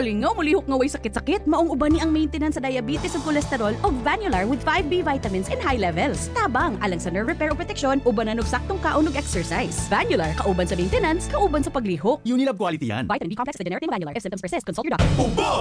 Malingaw, mulihok nga way sakit-sakit. Maong uban ni ang maintenance sa diabetes ug cholesterol og Vanular with 5B vitamins in high levels. Tabang alang sa nerve repair o protection, uban na saktong kaon ug exercise. Vanular, kauban sa maintenance, kauban sa paglihok. Unilab quality yan. Vitamin B complex with generic Vanular. If symptoms persist, consult your doctor. Ubo!